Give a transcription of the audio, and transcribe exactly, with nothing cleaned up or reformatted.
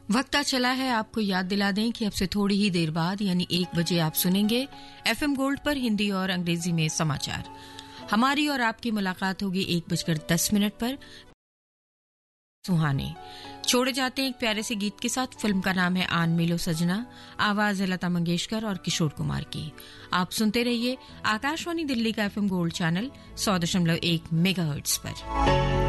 वक्ता चला है आपको याद दिला दें कि अब से थोड़ी ही देर बाद यानी एक बजे आप सुनेंगे एफएम गोल्ड पर हिंदी और अंग्रेजी में समाचार। हमारी और आपकी मुलाकात होगी एक बजकर दस मिनट पर। सुहाने छोड़े जाते हैं एक प्यारे से गीत के साथ। फिल्म का नाम है आन मिलो सजना, आवाज है लता मंगेशकर और किशोर कुमार की। आप सुनते रहिए आकाशवाणी दिल्ली का एफएम गोल्ड चैनल सौ दशमलव एक मेगाहर्ट्ज पर।